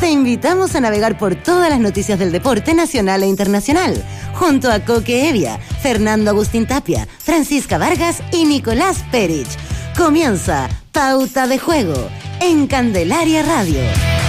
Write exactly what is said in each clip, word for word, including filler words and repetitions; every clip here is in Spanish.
invitamos a navegar por todas las noticias del deporte nacional e internacional, junto a Coque Evia, Fernando Agustín Tapia, Francisca Vargas y Nicolás Perich. Comienza Pauta de Juego en Candelaria Radio.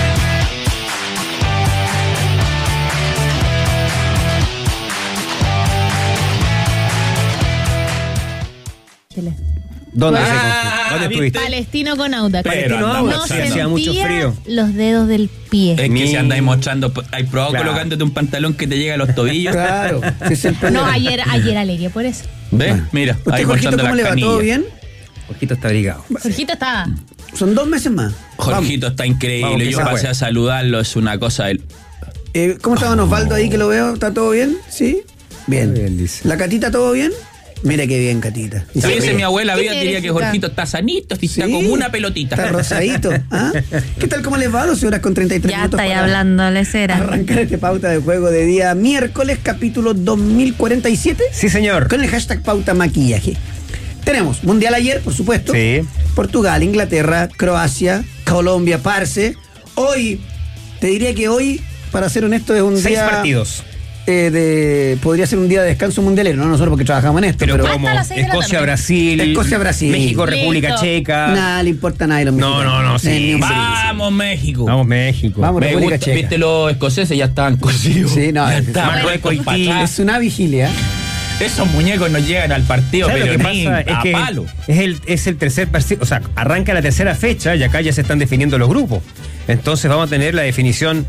¿Dónde, ah, ¿Dónde estuviste? Palestino con Audax. Palestino Audax, no sí, sentía hacía mucho frío. los dedos del pie. Es que Mi- si andáis mostrando, hay probado Claro. colocándote un pantalón que te llega a los tobillos. Claro, ese es el No, problema. ayer, ayer alegué por eso. ¿Ves? Mira, ¿Usted, ahí Jorgito, mostrando cómo le las va? ¿Todo canillas. bien? Jorgito está abrigado. Jorgito estaba. Son dos meses más. Jorgito está increíble. Vamos, que Yo se pasé puede. a saludarlo, es una cosa del. Eh, ¿Cómo está don Osvaldo ahí que lo veo? ¿Está todo bien? ¿Sí? Bien. Bien, dice. ¿La Catita todo bien? Mira qué bien, Catita. Si hubiese Sí. mi abuela ¿Qué vida, diría que eres, Jorgito está sanito, si está Sí. como una pelotita. Está rosadito. ¿Ah? ¿Qué tal? ¿Cómo les va? doce horas con treinta y tres Ya minutos. estáis para hablando, lecera. Arrancar este pauta de juego de día miércoles, capítulo dos mil cuarenta y siete. Sí, señor. Con el hashtag pauta maquillaje. Tenemos Mundial ayer, por supuesto. Sí. Portugal, Inglaterra, Croacia, Colombia, Parce. Hoy, te diría que hoy, para ser honesto, es un Seis día. partidos. eh, de, podría ser un día de descanso mundialero, no nosotros porque trabajamos en esto, Pero, pero, Hasta como las seis de la Escocia, tarde. Brasil, Escocia, Brasil. México, Listo. República Checa. nada le importa a nadie los No, mexicanos. no, no, sí. Ni un Vamos, México. Vamos, México. Vamos. Me República gusta, Checa. viste, los escoceses ya estaban cosidos. Sí, no, ya es- estaban Marruecos, con Haití. patada. Es una vigilia. Esos muñecos no llegan al partido, ¿Sabes pero lo que ni pasa? a Es que palo. es el, es el tercer partido, o sea, arranca la tercera fecha y acá ya se están definiendo los grupos. Entonces vamos a tener la definición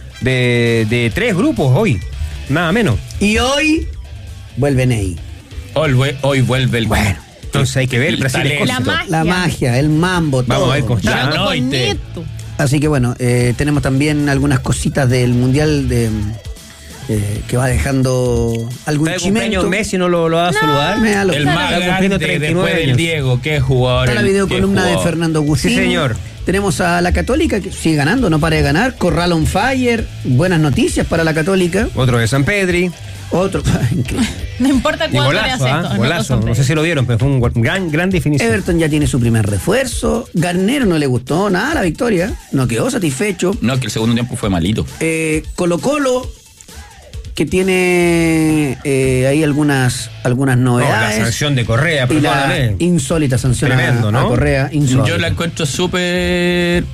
de, de tres grupos hoy, nada menos. Y hoy vuelve Ney. Hoy, vue- hoy vuelve el. Bueno. Entonces hay que ver El Brasil talento. La Escocia. magia. La magia, el mambo, todo. Vamos a ver cómo está. Ya Jugando no, con y te- Nieto. Así que bueno, eh, tenemos también algunas cositas del Mundial de eh, que va dejando algún ¿Está de cumpleaños chimento. Messi? ¿No lo, lo va a saludar? Me da lo- El más Está cumpliendo grande treinta y después nueve del años. Diego. Qué jugador. Está la el- videocolumna qué de jugador. Fernando Agustín. Sí, señor. Tenemos a la Católica que sigue ganando, no para de ganar. Corral on fire. Buenas noticias para la Católica. Otro de San Pedri. Otro. Increíble. No importa Y cuánto le golazo, haces ¿ah? esto. Golazo. No sé si lo vieron, pero fue un gol- gran, gran definición. Everton ya tiene su primer refuerzo. Garnero no le gustó nada la victoria. No quedó satisfecho. No, que el segundo tiempo fue malito. Eh, Colo Colo, que tiene eh, ahí algunas, algunas No, la novedades. sanción de Correa, y la perdóname. insólita sanción a- Tremendo, a, ¿no? Correa. Insólita. Yo la encuentro súper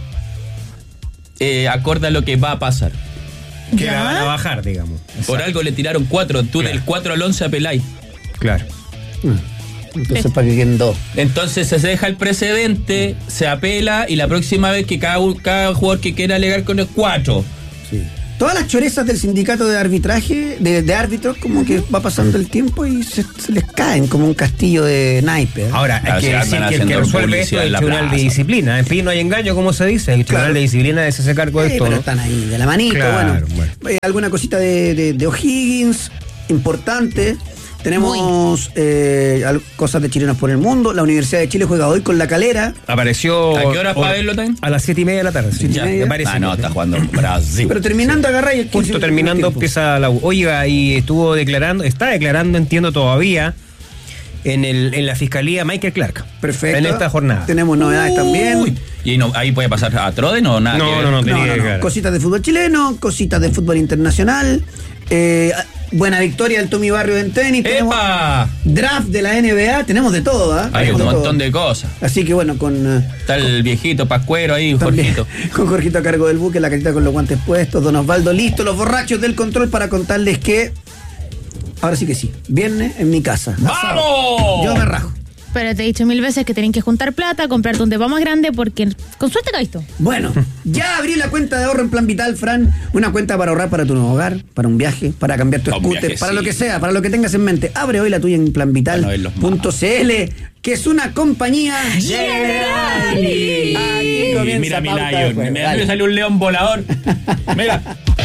eh, acorde a lo que va a pasar. Que ¿Ya? la van a bajar, digamos. Por algo le tiraron cuatro. Tú Claro. del cuatro al once apeláis. Claro. Entonces, para que queden dos. Entonces se deja el precedente, se apela y la próxima vez que cada, u- cada jugador que quiera alegar con el cuatro. Sí. Todas las chorezas del sindicato de arbitraje, de, de árbitros, como que va pasando el tiempo y se, se les caen como un castillo de naipe. ¿eh? Ahora, Ah, hay se que andan decir que el que haciendo resuelve esto publicidad es en el la Tribunal de plaza. Disciplina. En fin, no hay engaño, como se dice. El Tribunal Claro. de Disciplina se hace cargo de Sí, esto, pero ¿no? están ahí de la manito. Claro, bueno, bueno. Eh, alguna cosita de, de- de O'Higgins, importante. Tenemos eh, al- cosas de chilenos por el mundo. La Universidad de Chile juega hoy con La Calera. Apareció... ¿A qué hora o- para verlo también? A las siete y media de la tarde. sí. Siete y Ya, media. me parece. Ah, no, está jugando Brasil. Pero terminando, agarra y el Justo quince terminando tiempo. empieza la U. Oiga, y estuvo declarando, está declarando, entiendo todavía, en, el, en la fiscalía Michael Clark. Perfecto. En esta jornada. Tenemos novedades también. Uy, ¿y no, ahí puede pasar a Troden o nada? No, que ver? no, no, No, tenía no, que no. declarar. Cositas de fútbol chileno, cositas de fútbol internacional. eh, buena victoria del Tommy Barrio en tenis. Tenemos ¡Epa! draft de la N B A. Tenemos de todo, ¿ah? Hay Tenemos un de montón todo. de cosas. Así que bueno, con. eh, Está el viejito Pascuero ahí, También, Jorgito. con Jorgito a cargo del buque, la carita con los guantes puestos, Don Osvaldo listo, los borrachos del control para contarles que ahora sí que sí, viernes en mi casa. ¡Vamos! Yo me rajo. Pero te he dicho mil veces que tienen que juntar plata, comprarte un depa más grande, porque con suerte caíste. Bueno, ya abrí la cuenta de ahorro en Plan Vital, Fran. Una cuenta para ahorrar para tu nuevo hogar, para un viaje, para cambiar tu Un scooter, viaje, para sí. lo que sea, para lo que tengas en mente. Abre hoy la tuya en plan vital Para no ver los punto c l, que es una compañía Generali. Aquí comienza Mira mi Pauta de lion. Juego. Me Dale. salió un león volador. Mira.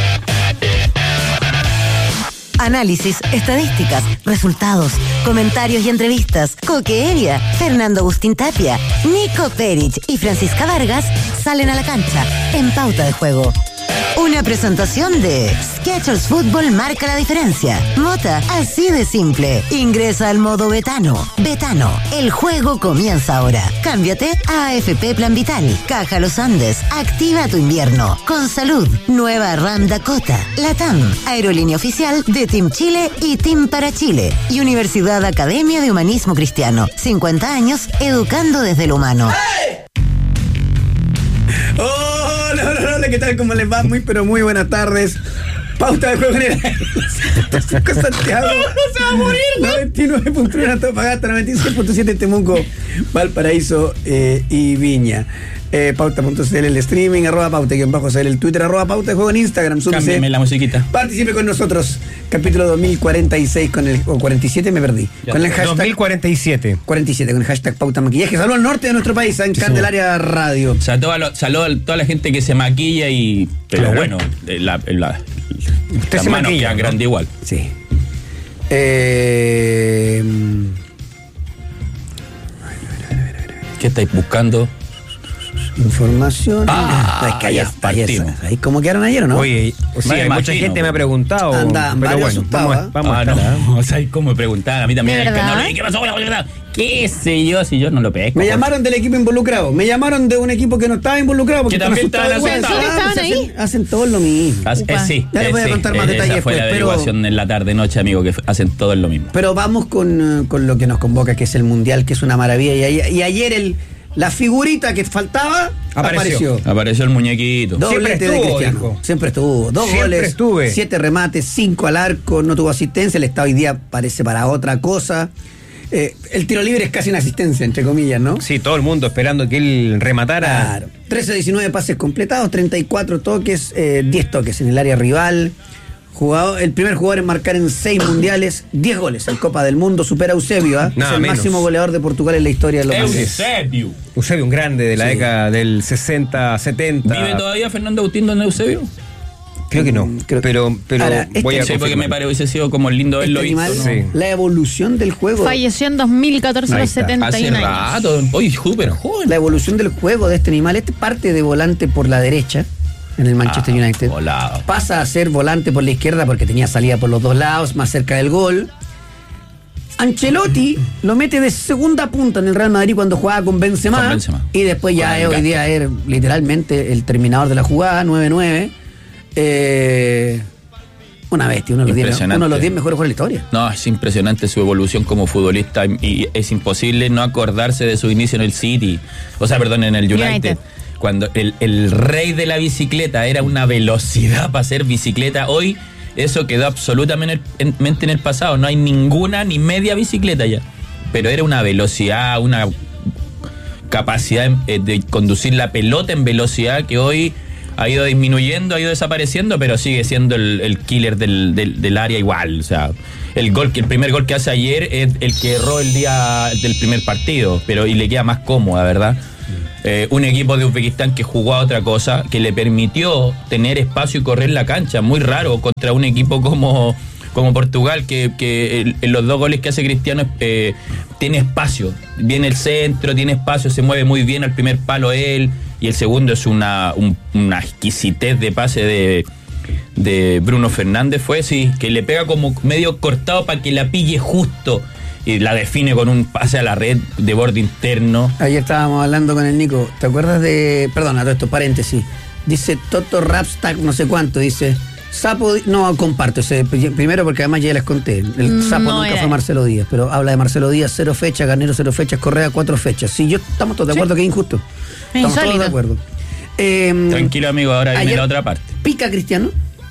Análisis, estadísticas, resultados, comentarios y entrevistas. Coque Evia, Fernando Agustín Tapia, Nico Perich y Francisca Vargas salen a la cancha en Pauta de Juego. Una presentación de Skechers Fútbol marca la diferencia. Mota, así de simple. Ingresa al modo Betano. Betano, el juego comienza ahora. Cámbiate a A F P Plan Vital. Caja Los Andes, activa tu invierno. Con salud, nueva RAM Dakota. Latam, aerolínea oficial de Team Chile y Team para Chile. Y Universidad Academia de Humanismo Cristiano. cincuenta años educando desde lo humano. ¡Hey! Hola, hola, hola, ¿qué tal? ¿Cómo les va? Muy, pero muy buenas tardes. Pauta de juego en el aire. Santiago. No se va a morir, güey. noventa y nueve punto uno Antofagasta, noventa y seis punto siete Temuco, Valparaíso eh, y Viña. Eh, pauta punto c l el streaming, arroba pauta guión bajo c l el Twitter, arroba pauta de juego en Instagram. Cámbiame la musiquita. Participe con nosotros. Capítulo dos mil cuarenta y seis con el, o cuarenta y siete, me perdí. Ya. Con el hashtag dos mil cuarenta y siete. cuarenta y siete, con el hashtag pauta maquillaje. Saludos al norte de nuestro país, en Candelaria Radio. O sea, toda, saludo a toda la gente que se maquilla y. Pero Claro. bueno, eh, la, la, Usted las se manos maquilla, quedan ¿no? grandes igual. Sí. Eh, ¿Qué estáis buscando? información. Ah, es que ahí ya, está, ahí partimos. está. Ahí como quedaron ayer, ¿o no? Oye, o sea, Me hay mucha imagino, gente me güey. ha preguntado. Andaban pero varios bueno, asustados, vamos, a- ¿eh? vamos a Ah, estar, ¿ah? no. O sea, ¿cómo me preguntaban? A mí también. ¿De el verdad? canal, ¿qué pasó? ¿Qué sé yo? Si yo no lo pesco. Me por- llamaron del equipo involucrado. Me llamaron de un equipo que no estaba involucrado. Porque Que también están estaban asustados asustados. igual. ¿Estaban Hacen- Hacen todo lo mismo. Haz- eh, Upa. sí, Ya les voy a eh, contar sí, más eh, detalles esa fue la después, pero- averiguación en la tarde-noche, amigo, que f- hacen todo en lo mismo. Pero vamos con, eh, con lo que nos convoca, que es el Mundial, que es una maravilla. Y, ayer- y ayer el, la figurita que faltaba Apareció. apareció. Apareció el muñequito. Doblete Siempre de estuvo, Cristiano. dijo. Siempre estuvo. Dos Siempre goles, estuve. siete remates, cinco al arco, no tuvo asistencia. El estado hoy día parece para otra cosa. Eh, el tiro libre es casi una asistencia, entre comillas, ¿no? Sí, todo el mundo esperando que él rematara. Claro. trece a diecinueve pases completados, treinta y cuatro toques, eh, diez toques en el área rival. Jugador, el primer jugador en marcar en seis mundiales, diez goles en Copa del Mundo, supera a Eusebio, ¿ah? Nada es el menos. máximo goleador de Portugal en la historia de los mundiales. Eusebio. Eusebio, un grande de la Sí. década del sesenta, setenta. ¿Vive todavía Fernando Agustín don Eusebio? Creo que no. Mm, creo- pero pero Ahora, este- voy a Sí, porque me confirmar. parece hubiese sido como lindo Este verlo visto, animal, ¿no? Sí. la evolución del juego. Falleció en dos mil catorce a Ahí los está. setenta y Hace uno años. rato. Oye, súper joven. La evolución del juego de este animal, este parte de volante por la derecha en el Manchester Ah, United. volado. Pasa a ser volante por la izquierda porque tenía salida por los dos lados, más cerca del gol. Ancelotti lo mete de segunda punta en el Real Madrid cuando jugaba con Benzema. Con Benzema. Y después ya Con el es, hoy gato. día es literalmente el terminador de la jugada, nueve nueve. Eh, una bestia, uno de los diez Impresionante. uno de los diez mejores jugadores de la historia. No, es impresionante su evolución como futbolista y es imposible no acordarse de su inicio en el City, o sea, perdón, en el United. United. Cuando el, el rey de la bicicleta era una velocidad para hacer bicicleta, hoy eso quedó absolutamente en, en el pasado, no hay ninguna ni media bicicleta ya, pero era una velocidad, una capacidad de, de conducir la pelota en velocidad que hoy ha ido disminuyendo, ha ido desapareciendo, pero sigue siendo el, el killer del, del, del área igual. O sea, el gol que el primer gol que hace ayer es el que erró el día del primer partido, pero y le queda más cómoda, ¿verdad? Eh, un equipo de Uzbekistán que jugó a otra cosa, que le permitió tener espacio y correr la cancha, muy raro contra un equipo como, como Portugal, que, que el- en los dos goles que hace Cristiano eh, tiene espacio, viene el centro, tiene espacio, se mueve muy bien al primer palo él, y el segundo es una, un- una exquisitez de pase de, de Bruno Fernández, fue sí, que le pega como medio cortado para que la pille justo y la define con un pase a la red de borde interno. Ayer estábamos hablando con el Nico. ¿Te acuerdas de. Perdona, todo esto, paréntesis. Dice Toto Rapstack, no sé cuánto. Dice. Sapo. No comparto ese. Primero porque además ya les conté. El Mm, Sapo no nunca era fue él. Marcelo Díaz. Pero habla de Marcelo Díaz, cero fechas. Garnero, cero fechas. Correa, cuatro fechas. Sí, yo estamos todos de acuerdo que es injusto. Estamos todos insólito. de acuerdo. Eh, Tranquilo, amigo, ahora viene ayer la otra parte. Pica Cristiano.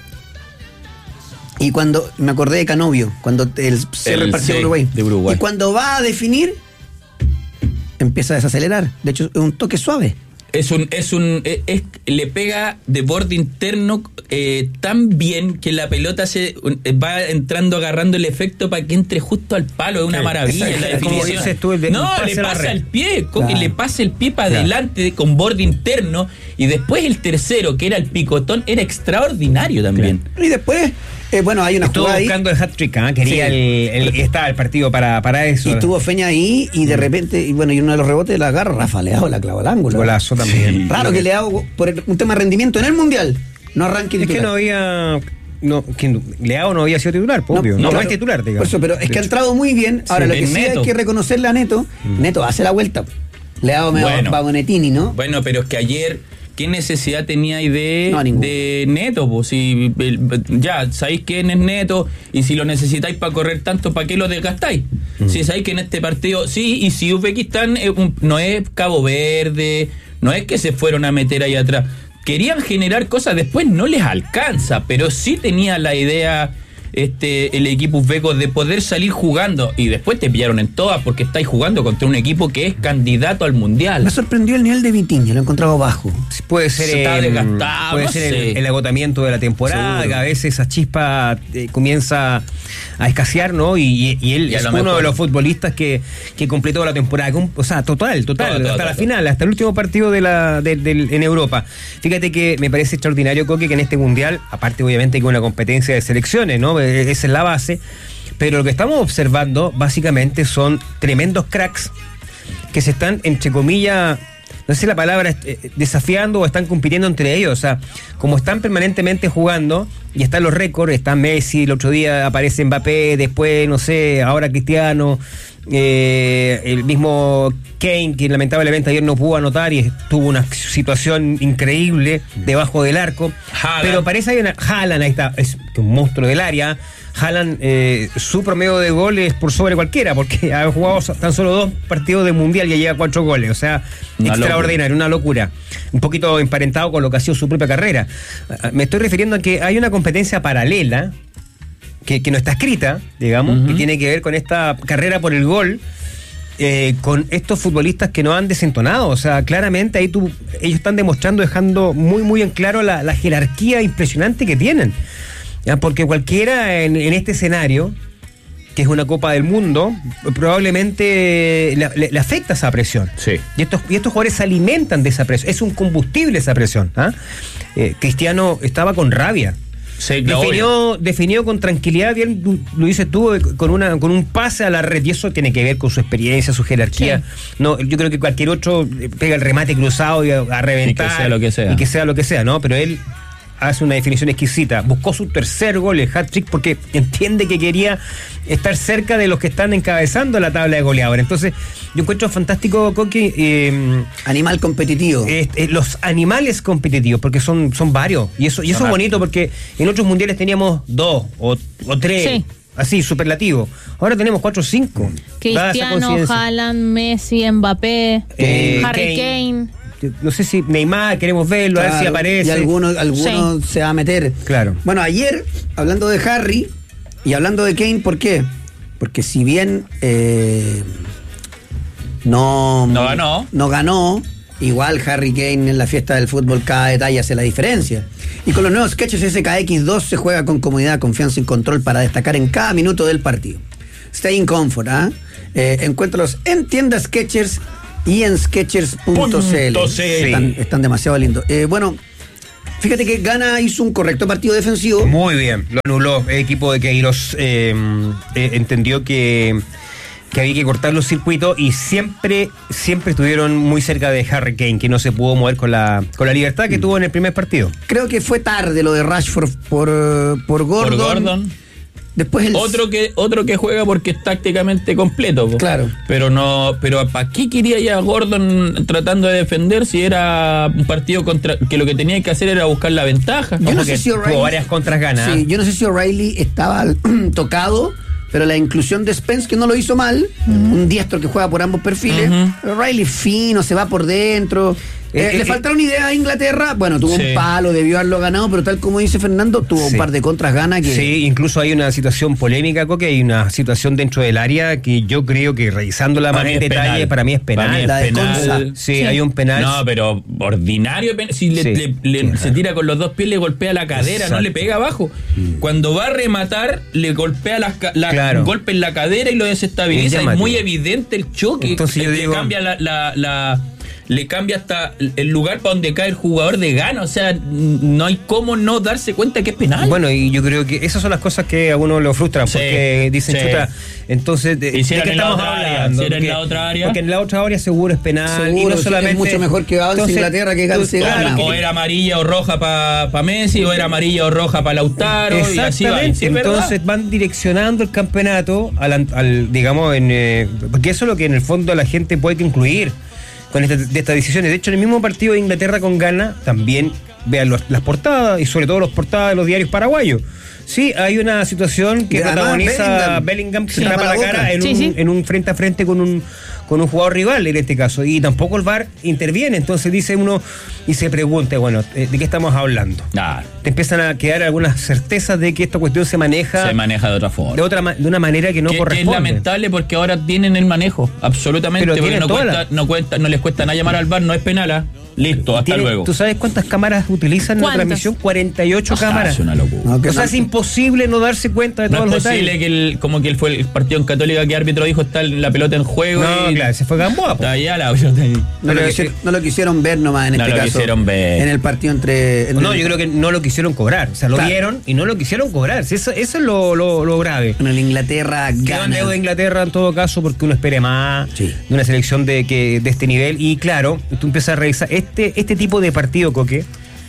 Y cuando. Me acordé de Canovio. Cuando el cierre El el partido sí, de Uruguay. de Uruguay. Y cuando va a definir. Empieza a desacelerar. De hecho, es un toque suave. Es un, es un, es, es- le pega de borde interno eh, tan bien que la pelota se un- va entrando agarrando el efecto para que entre justo al palo. Es una Sí, maravilla exacto. la Como definición. dices tú, el de- no, un pase le a la pasa red. el pie, co- Claro. le pasa el pie para Claro. adelante con borde interno y después el tercero que era el picotón era extraordinario también. Y después, eh, bueno, hay una Estuvo jugada ahí. buscando el hat-trick, ¿ah? Quería Sí. el, el- estaba el partido para, para eso. Y tuvo Feña ahí y de repente, y bueno, y uno de los rebotes la agarra, Rafa Leao la clava al ángulo. Golazo también. Raro que Leao, por el- un tema de rendimiento en el Mundial, no arranque Es titular. que no había... No, que Leao no había sido titular, po, No, obvio. no, No, no claro. es titular, digamos. Por eso, pero es que ha entrado muy bien. Ahora, Sí, lo que es sí Neto. hay que reconocerle a Neto, Neto hace la vuelta. Le ha dado Bueno. Babonetini, ¿no? Bueno, pero es que ayer, ¿qué necesidad tenía ahí de, No, ninguna. de Neto? Pues si el- ya sabéis quién es Neto y si lo necesitáis para correr tanto, ¿para qué lo desgastáis? Si sabéis que en este partido, sí, y si Uzbekistán es un- no es Cabo Verde, no es que se fueron a meter ahí atrás. Querían generar cosas, después no les alcanza, pero sí tenía la idea este el equipo uzbeco de poder salir jugando y después te pillaron en todas porque estáis jugando contra un equipo que es candidato al Mundial. Me sorprendió el nivel de Vitinha, lo he encontrado bajo. Puede ser, Se está eh, desgastado, puede no ser sé. el, el agotamiento de la temporada, Seguro. que a veces esa chispa eh, comienza a escasear, ¿no? Y, y- y él Y a es lo uno mejor- de los futbolistas que, que completó la temporada, con- o sea, total, total, Todo, todo, hasta todo, la todo. final, hasta el último partido de la de- del- en Europa. Fíjate que me parece extraordinario, Coque, que en este Mundial, aparte obviamente que una competencia de selecciones, ¿no? Eh, Esa es la base, pero lo que estamos observando básicamente son tremendos cracks que se están, entre comillas, no sé la palabra, eh, desafiando o están compitiendo entre ellos. O sea, como están permanentemente jugando y están los récords, está Messi, el otro día aparece Mbappé, después, no sé, ahora Cristiano, eh, el mismo Kane, que lamentablemente ayer no pudo anotar y tuvo una situación increíble debajo del arco. Haaland. Pero parece que hay una... Haaland, ahí está, es un monstruo del área. Haaland, eh, su promedio de goles por sobre cualquiera, porque ha jugado tan solo dos partidos de mundial y ya lleva cuatro goles. O sea, Una extraordinario, una locura. Un poquito emparentado con lo que ha sido su propia carrera. Ah, Me estoy refiriendo a que hay una competencia paralela que, que no está escrita, digamos, Ujú. que tiene que ver con esta carrera por el gol. eh, con estos futbolistas que no han desentonado, o sea, claramente ahí tú, ellos están demostrando, dejando muy muy en claro la, la jerarquía impresionante que tienen. ¿Ya? Porque cualquiera en, en este escenario, que es una Copa del Mundo, probablemente le, le- le afecta esa presión. Sí. Y estos, y estos jugadores se alimentan de esa presión. Es un combustible esa presión. ¿Ah? Eh, Cristiano estaba con rabia. Sí, claro, obvio. Definió, definió con tranquilidad, bien tú- lo dices tú, con una con un pase a la red, y eso tiene que ver con su experiencia, su jerarquía. Sí. No, yo creo que cualquier otro pega el remate cruzado y a, a reventar. Y que sea lo que sea. Y que sea lo que sea, ¿no? Pero él hace una definición exquisita. Buscó su tercer gol, el hat-trick, porque entiende que quería estar cerca de los que están encabezando la tabla de goleadores. Entonces, yo encuentro fantástico, Coqui, eh, Animal competitivo. eh, eh, los animales competitivos, porque son, son varios. Y eso, y eso Son es bonito, porque en otros mundiales teníamos dos o, o tres, Sí. así, superlativo. Ahora tenemos cuatro o cinco. dada esa Cristiano, coincidencia. Haaland, Messi, Mbappé, Eh, Harry Kane. Kane. No sé si Neymar, queremos verlo, a ver si Claro, aparece. Y alguno, alguno se va a meter. Claro. Bueno, ayer, hablando de Harry y hablando de Kane, ¿por qué? Porque si bien eh, no, No ganó. no ganó, igual Harry Kane en la fiesta del fútbol cada detalle hace la diferencia. Y con los nuevos sketches S K X dos se juega con comodidad, confianza y control para destacar en cada minuto del partido. Stay in comfort, ¿ah? Eh, encuéntralos en tiendas Skechers y en skechers punto c l. Punto C L. Están, están demasiado lindos. Eh, bueno, fíjate que Ghana hizo un correcto partido defensivo. Muy bien, lo anuló. El equipo de Queiroz eh, eh, entendió que, que había que cortar los circuitos y siempre, siempre estuvieron muy cerca de Harry Kane, que no se pudo mover con la, con la libertad que tuvo en el primer partido. Creo que fue tarde lo de Rashford por, eh, por Gordon. Por Gordon. Después el Otro que otro que juega porque es tácticamente completo. po. Claro. Pero no, pero ¿para qué quería ya Gordon tratando de defender si era un partido contra que lo que tenía que hacer era buscar la ventaja? Yo no Ojo sé que si O'Reilly- tuvo varias contras ganas. Sí, yo no sé si O'Reilly estaba tocado, pero la inclusión de Spence, que no lo hizo mal, un diestro que juega por ambos perfiles, Ujú. O'Reilly fino, se va por dentro. Eh, Eh, le eh, faltaron ideas a Inglaterra. Bueno, tuvo Sí. un palo, debió haberlo ganado, pero tal como dice Fernando, tuvo Sí. un par de contras ganas que. Sí, incluso hay una situación polémica, Coque, hay una situación dentro del área que yo creo que revisándola más Para mí en es detalle, penal. para mí es penal. Para mí es La de penal. Conza. Sí, Sí. hay un penal. No, pero ordinario pen- si le, Sí. le- le- Sí. se tira con los dos pies, le golpea la cadera, Exacto. no le pega abajo. Cuando va a rematar, le golpea las ca- la, Claro. golpe en la cadera y lo Es desestabiliza. Es, llamativo. muy evidente el choque. Entonces el yo que digo- cambia la, la, la, le cambia hasta el lugar para donde cae el jugador de Ghana. O sea, no hay cómo no darse cuenta que es penal. Bueno, y yo creo que esas son las cosas que a uno lo frustran, Sí, porque dicen, sí. chuta, entonces, ¿de, Y si ¿de era qué en la estamos otra área, hablando? si era en Porque- la otra área. Porque en la otra área seguro es penal. Seguro, y no sí, solamente, es mucho mejor que avance Inglaterra que avance claro, Ghana. O era amarilla o roja para pa Messi, o era amarilla o roja para Lautaro, y así va. Exactamente, Sí, es verdad. entonces van direccionando el campeonato al, al digamos, en, eh, porque eso es lo que en el fondo la gente puede concluir con esta, de estas decisiones. De hecho, en el mismo partido de Inglaterra con Ghana, también vean los- las portadas, y sobre todo las portadas de los diarios paraguayos. Sí, hay una situación que Y además protagoniza Bellingham, Bellingham, que sí, se tapa tapa la la cara boca. en, Sí, un, sí. en un frente a frente con un con un jugador rival en este caso, y tampoco el V A R interviene. Entonces dice uno y se pregunta, bueno, eh, ¿de qué estamos hablando? Nah, Te empiezan a quedar algunas certezas de que esta cuestión se maneja se maneja de otra forma. de otra ma- de una manera que no que, que es corresponde. lamentable porque ahora tienen el manejo, absolutamente. Pero Porque tienen no toda cuesta, la- no cuesta, no les cuesta nada llamar al V A R, no es penal. ¿ah? Listo, hasta Tiene- luego. ¿Tú sabes cuántas cámaras utilizan en la ¿Cuántas? transmisión? cuarenta y ocho Ah, cámaras. es una locura. No, que O sea, no- es imposible no darse cuenta de No todos es los posible detalles. que el, como que él fue el partido en Católica que árbitro dijo está la pelota en juego. No, y claro, se fue Gamboa. po. está allá la pelota ahí. No lo, Pero, quisieron, eh, no lo quisieron ver nomás en No este lo caso. quisieron ver. En el partido entre. en No, el- yo creo que no lo quisieron cobrar. O sea, lo Claro. vieron y no lo quisieron cobrar. Si Eso, eso es lo, lo, lo grave. En el Inglaterra Quedó en gana. deuda Inglaterra en todo caso porque uno espere más Sí. de una selección de que de este nivel. Y claro, tú empiezas a revisar este, este tipo de partido, Coque,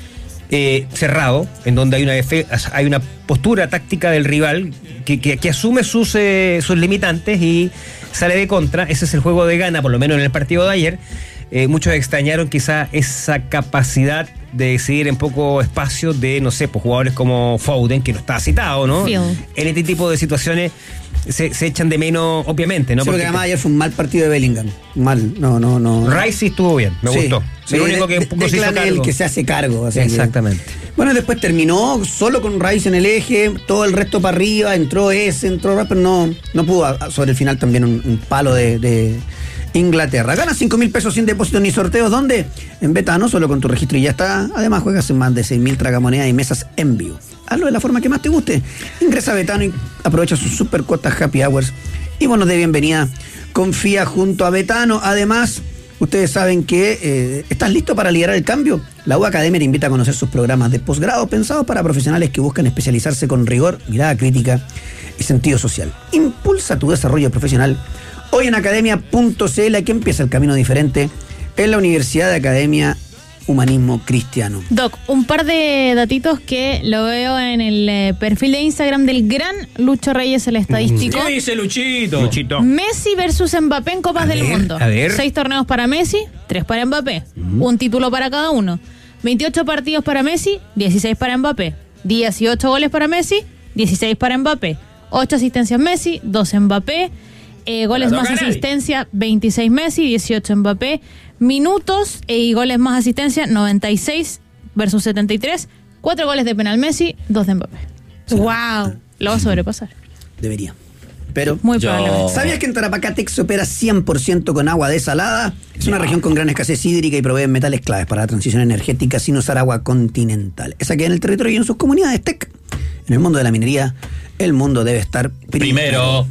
eh, cerrado, en donde hay una defe- hay una postura táctica del rival que, que- que asume sus, eh, sus limitantes y sale de contra. Ese es el juego de Ghana, por lo menos en el partido de ayer. Eh, muchos extrañaron quizá esa capacidad de decidir en poco espacio de, no sé, pues jugadores como Foden, que no está citado, ¿no? Phil. En este tipo de situaciones se, se echan de menos, obviamente, ¿no? Sí, porque además ayer fue un mal partido de Bellingham. Mal, no, no, no. Rice sí estuvo bien, me Sí. gustó. Sí, el único que de- un poco de- se hizo Declan es cargo. el que se hace cargo. así que- Exactamente. Bueno, después terminó solo con Rice en el eje, todo el resto para arriba, entró ese, entró Rice, pero no, no pudo. Ah, sobre el final también un, un palo de, de Inglaterra. Gana cinco mil pesos sin depósito ni sorteos. ¿Dónde? En Betano, solo con tu registro y ya está. Además juegas en más de seis mil tragamonedas y mesas en vivo. Hazlo de la forma que más te guste. Ingresa a Betano y aprovecha sus super cuotas Happy Hours y bonos de bienvenida. Confía junto a Betano. Además, ustedes saben que eh, estás listo para liderar el cambio. La U Academia te invita a conocer sus programas de posgrado pensados para profesionales que buscan especializarse con rigor, mirada crítica y sentido social. Impulsa tu desarrollo profesional hoy en academia punto c l. Aquí empieza el camino diferente en la Universidad de Academia Humanismo Cristiano. Doc, un par de datitos que lo veo en el eh, perfil de Instagram del gran Lucho Reyes, el estadístico. ¿Qué dice Luchito? Luchito. Messi versus Mbappé en Copas A del ver, Mundo. a ver. Seis torneos para Messi, tres para Mbappé. Un título para cada uno. veintiocho partidos para Messi, dieciséis para Mbappé. dieciocho goles para Messi, dieciséis para Mbappé. ocho asistencias Messi, doce Mbappé. Eh, goles No la más toca nadie. asistencia, veintiséis Messi, dieciocho Mbappé. Minutos eh, y goles más asistencia, noventa y seis versus setenta y tres. Cuatro goles de penal Messi, dos de Mbappé. ¡Wow! Lo va a sobrepasar. Debería. Pero Muy Yo- probablemente. ¿sabías que en Tarapacá se opera cien por ciento con agua desalada? Es una región con gran escasez hídrica y provee metales claves para la transición energética sin usar agua continental. Esa que en el territorio y en sus comunidades TEC. En el mundo de la minería, el mundo debe estar Primero.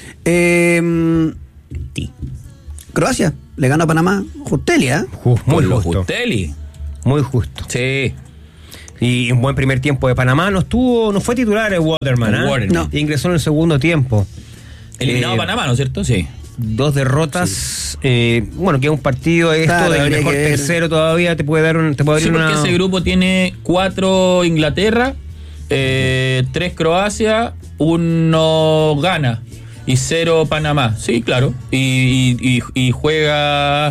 Eh, Ti. Croacia le ganó a Panamá. Justelia. Ju- muy Por los justo. Justelli. Muy justo. Sí. Y un buen primer tiempo de Panamá. No estuvo, no fue titular el Waterman, El ¿ah? Waterman. No. Ingresó en el segundo tiempo. Eliminado Eh, a Panamá, ¿no es cierto? Sí. Dos derrotas. eh, bueno, queda un partido esto Claro, del habría mejor que ver. tercero todavía. Te puede dar un. Te puede Sí, abrir porque una. ese grupo tiene cuatro Inglaterra, eh, tres Croacia, uno Ghana y cero Panamá. Sí, claro. Y, y- y- y juega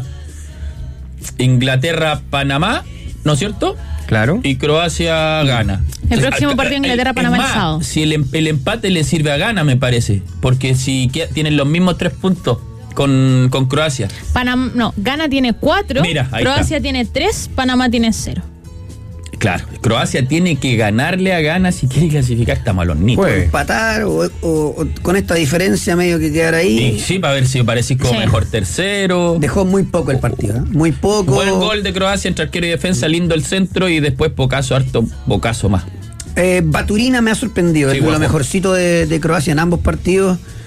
Inglaterra-Panamá, ¿no es cierto? Claro. Y Croacia gana. El próximo partido Inglaterra-Panamá Es el más, sábado. Si el, em- el empate le sirve a Ghana, me parece. Porque si que- tienen los mismos tres puntos con, con Croacia. Panamá, no, Ghana tiene cuatro, Mira, ahí Croacia tiene tres, Panamá tiene cero. Claro, Croacia tiene que ganarle a Ghana si quiere clasificar. Estamos a los nitos. Juegue. Empatar o, o- o con esta diferencia medio que quedar Y ahí. sí, para ver si parecís como Sí. mejor tercero. Dejó muy poco el partido. ¿eh? Muy poco. Buen gol de Croacia entre arquero y defensa, lindo el centro y después Bocazo, harto Bocazo más. Eh, Baturina me ha sorprendido. Sí, es de lo guapo. mejorcito de, de Croacia en ambos partidos.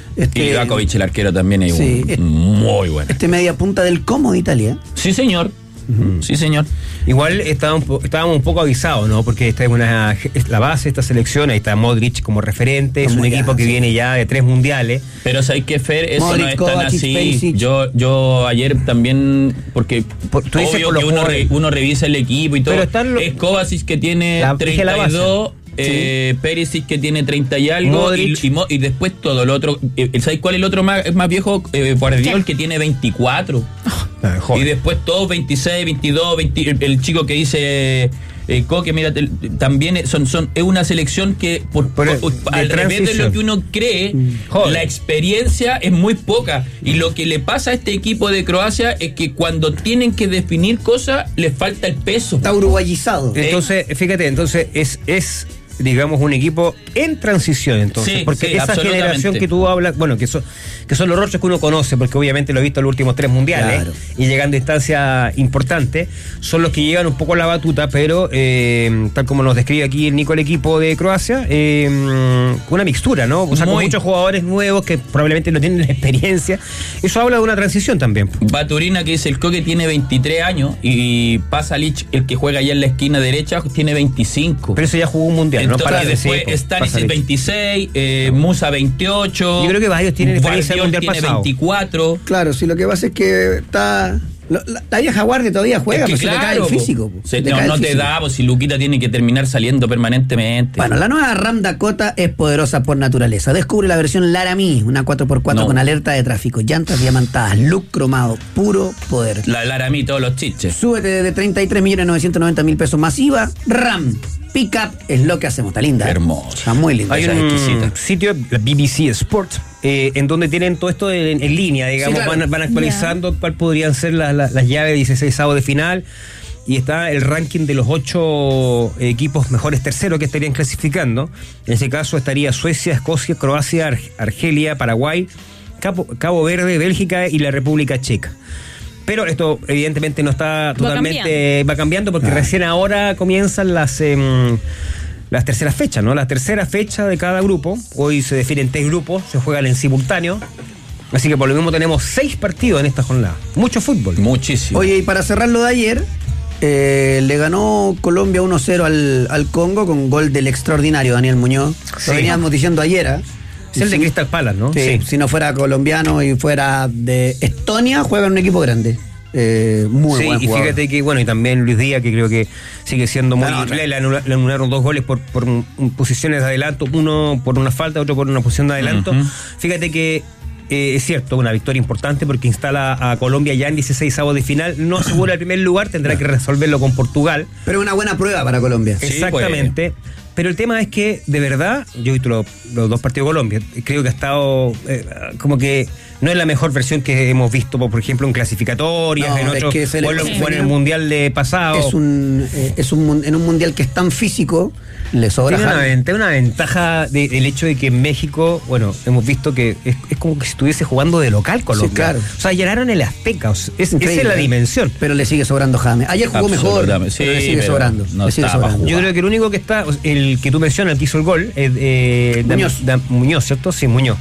Este, y Livakovic, el arquero, también es sí, un, este, muy bueno. Este media punta del Como de Italia. Sí, señor. Uh-huh. Sí, señor. Igual estábamos, estábamos un poco avisados, ¿no? Porque esta es una es la base de esta selección, ahí está Modric como referente, es un equipo que viene ya de tres mundiales. Pero sabes que Fer, eso Modric, no es tan Kovacic, así. Perisic. Yo, yo ayer también, porque Por- tú dices obvio por los que uno, re- jugadores. uno revisa el equipo y todo. Pero están los- es Kovacic que tiene La- dije la treinta y dos, base. eh, Perisic que tiene treinta y algo, Modric. y, y, Mo- y después todo el otro. Eh, ¿Sabes cuál es el otro más, más viejo? Eh, Guardiol, que tiene veinticuatro. Ah, joven. Y después todos veintiséis, veintidós, veinte, el, el chico que dice eh, Coque, mira, te- también son, son, es una selección que por, Por- por- de al revés de transición. lo que uno cree, Joder. la experiencia es muy poca. Y lo que le pasa a este equipo de Croacia es que cuando tienen que definir cosas, les falta el peso. Está uruguayizado. Entonces, fíjate, entonces es, es digamos, un equipo en transición, entonces, Sí, porque sí, esa absolutamente. generación que tú hablas, bueno, que son, que son los rostros que uno conoce, porque obviamente lo he visto en los últimos tres mundiales, Claro. y llegando a instancias importantes, son los que llevan un poco la batuta, pero eh, tal como nos describe aquí el Nico, el equipo de Croacia, eh, una mixtura, ¿no? O sea, con Muy. muchos jugadores nuevos que probablemente no tienen la experiencia. Eso habla de una transición también. Baturina, que dice el Coque, tiene veintitrés años y Pasalic, el que juega allá en la esquina derecha, tiene veinticinco. Pero eso ya jugó un mundial, ¿no? Entonces, Para después sí, pues, Stanisic Pasalic. veintiséis, eh, Musa veintiocho. Yo creo que varios tienen experiencia del Guardiol mundial tiene pasado. veinticuatro. Claro, sí, lo que pasa es que está. lo- La, la vieja guardia todavía juega, Es que pero se le cae el po. físico. po. Se- Se le no cae el no te físico. da, pues si Luquita tiene que terminar saliendo permanentemente. Bueno, la nueva Ram Dakota es poderosa por naturaleza. Descubre la versión Laramie, una cuatro por cuatro No. con alerta de tráfico, llantas diamantadas, look cromado, puro poder. La Laramie, todos los chiches. Súbete de treinta y tres millones novecientos noventa mil pesos masiva. Ram Pickup es lo que hacemos. Está linda. ¿eh? Hermoso. Está muy linda. Hay Esa un exquisita. sitio, la B B C Sports, eh, en donde tienen todo esto en, en línea, digamos, Sí, claro. van, van actualizando cuál podrían ser las, las, las llaves de dieciséis de final. Y está el ranking de los ocho equipos mejores terceros que estarían clasificando. En ese caso estaría Suecia, Escocia, Croacia, Ar- Argelia, Paraguay, Cabo, Cabo Verde, Bélgica y la República Checa. Pero esto evidentemente no está totalmente, va cambiando, porque Ah. recién ahora comienzan las em, las terceras fechas, ¿no? La tercera fecha de cada grupo. Hoy se definen tres grupos, se juegan en simultáneo. Así que por lo mismo tenemos seis partidos en esta jornada. Mucho fútbol. Muchísimo. Oye, y para cerrar lo de ayer, eh, le ganó Colombia uno cero al, al Congo con gol del extraordinario Daniel Muñoz. Sí. Lo veníamos diciendo ayer. ¿eh? Es el de Si- Crystal Palace, ¿no? Sí, si no fuera colombiano y fuera de Estonia, juega en un equipo grande. Eh, muy Sí, buen y jugador. fíjate que, bueno, y también Luis Díaz, que creo que sigue siendo muy... No, no, le, le anula- le anularon dos goles por, por un- un- posiciones de adelanto, uno por una falta, otro por una posición de adelanto. Ujú. Fíjate que eh, es cierto, una victoria importante porque instala a Colombia ya en dieciséis de final, no asegura el primer lugar, tendrá que resolverlo con Portugal. Pero es una buena prueba para Colombia. Sí, Exactamente. Pero el tema es que, de verdad, yo he visto los, los dos partidos de Colombia, creo que ha estado eh, como que no es la mejor versión que hemos visto, por ejemplo, en clasificatorias, No, en es otros, que se le- o en, lo- sí. o en el Mundial de pasado. Es un, eh, es un mun- en un mundial que es tan físico, le sobra. Tiene una, James. venta- una ventaja de- del hecho de que en México, bueno, hemos visto que es, es como que si estuviese jugando de local Colombia. Sí, claro. O sea, llenaron el Azteca, o sea, es, esa Increíble, es la ¿eh? dimensión. Pero le sigue sobrando James. Ayer jugó mejor, Absolutamente. pero le Sí, sigue pero sobrando. no le sigue estaba sobrando. Yo creo que el único que está, o sea, el que tú mencionas, el que hizo el gol, es eh, Dan- Muñoz. Dan- Muñoz, ¿cierto? Sí, Muñoz.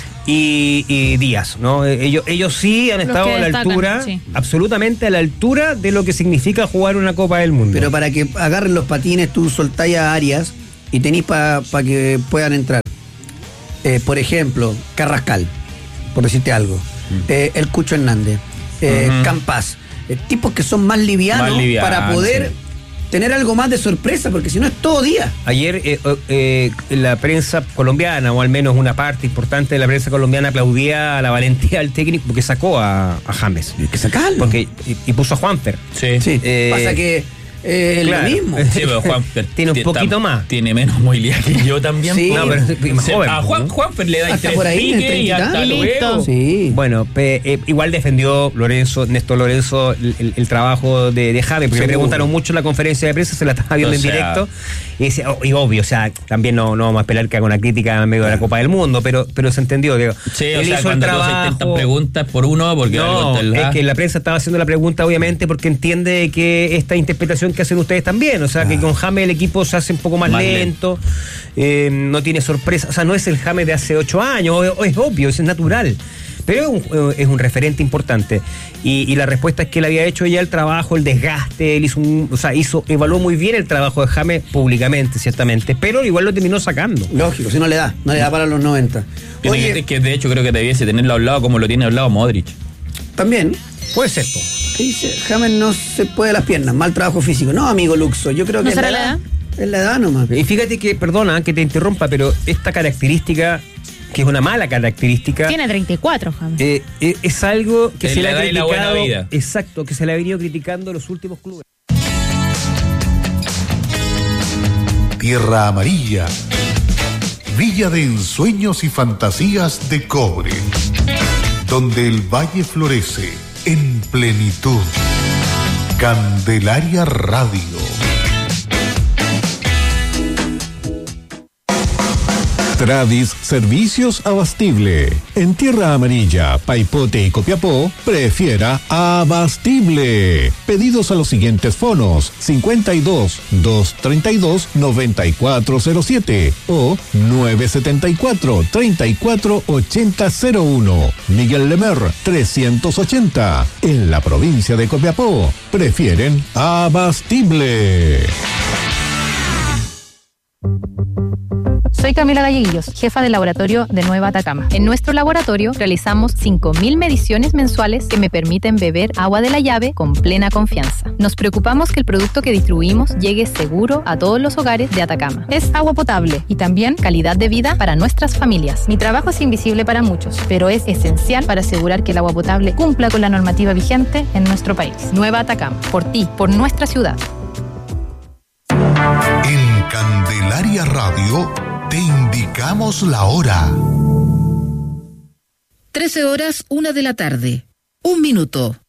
Y, y Díaz, ¿no? Eh, Ellos, ellos sí han Los estado que a la destacan, altura, sí. absolutamente a la altura de lo que significa jugar una Copa del Mundo. Pero para que agarren los patines, tú soltáis a Arias y tenís para que puedan entrar. Eh, por ejemplo, Carrascal, por decirte algo. Eh, el Cucho Hernández. Eh, Ujú. Campas. Eh, tipos que son más livianos, Más livianos, para poder sí. tener algo más de sorpresa, porque si no es todo día. Ayer eh, eh, la prensa colombiana, o al menos una parte importante de la prensa colombiana, aplaudía a la valentía del técnico porque sacó a, a James. Hay que sacarlo. Porque, y, y puso a Juanfer. Sí. Sí, Eh, pasa que eh, es claro. lo mismo. Sí, pero Juanfer Tiene un t- poquito tam- más. Tiene menos movilidad que yo también. Sí. po. No, pero es más Se- joven, a Juan, ¿no? Juanfer le da Hasta tres por ahí, en el piques y treinta y hasta tantos. luego. Listo. Sí. Bueno, pe- eh, igual defendió Lorenzo, Néstor Lorenzo, el, el- el trabajo de, de James, porque le Seguro. preguntaron mucho en la conferencia de prensa, se la estaba viendo O sea, en directo. Y, dice, oh, y obvio, o sea, también no, no vamos a esperar que haga una crítica en medio de la Copa del Mundo, pero, pero se entendió. Digo, Sí, o él sea, hizo el cuando tú haces tantas trabajo. preguntas por uno, porque No, algo te la- es que la prensa estaba haciendo la pregunta obviamente porque entiende que esta interpretación que hacen ustedes también, o sea, ah. que con James el equipo se hace un poco más, más lento, lento. Eh, no tiene sorpresa, o sea, no es el James de hace ocho años, es, es obvio, es natural. Pero es un, es un referente importante. Y, y la respuesta es que él había hecho ya el trabajo, el desgaste, él hizo un, o sea, hizo, evaluó muy bien el trabajo de James públicamente, ciertamente, pero igual lo terminó sacando. Lógico, si no le da, no le da para los noventa. Oye, que, que de hecho creo que debiese tenerlo a un lado como lo tiene al lado Modric. También. Puede ser. Dice, James no se puede las piernas, mal trabajo físico. No, amigo Luxo, yo creo que ¿No es será la la edad. edad? Es la edad nomás. Y fíjate que, perdona que te interrumpa, pero esta característica, que es una mala característica. Tiene treinta y cuatro, James. Eh, eh, es algo que es se le ha criticado. La buena vida. Exacto, que se le ha venido criticando en los últimos clubes. Tierra Amarilla. Villa de ensueños y fantasías de cobre. Donde el valle florece en plenitud. Candelaria Radio. Tradis Servicios Abastible. En Tierra Amarilla, Paipote y Copiapó, prefiera Abastible. Pedidos a los siguientes fonos: cincuenta y dos, doscientos treinta y dos, noventa y cuatro cero siete o nueve setenta y cuatro, treinta y cuatro ochenta cero uno. Miguel Lemer, trescientos ochenta. En la provincia de Copiapó, prefieren Abastible. Soy Camila Galleguillos, jefa del laboratorio de Nueva Atacama. En nuestro laboratorio realizamos cinco mil mediciones mensuales que me permiten beber agua de la llave con plena confianza. Nos preocupamos que el producto que distribuimos llegue seguro a todos los hogares de Atacama. Es agua potable y también calidad de vida para nuestras familias. Mi trabajo es invisible para muchos, pero es esencial para asegurar que el agua potable cumpla con la normativa vigente en nuestro país. Nueva Atacama, por ti, por nuestra ciudad. En Candelaria Radio te indicamos la hora. trece horas, una de la tarde. Un minuto.